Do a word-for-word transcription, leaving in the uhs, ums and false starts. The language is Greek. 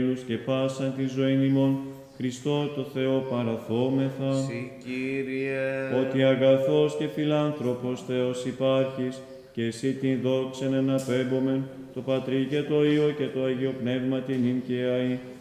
και πάσαν τη ζωήν ημών, Χριστό το Θεό παραθόμεθα. Συ, Κύριε, Ότι αγαθός και φιλάνθρωπος Θεός υπάρχεις, και εσύ την δόξεν εναπέμπομεν, το Πατρί και το Υιό και το Αγίο Πνεύμα την νυν και αεί,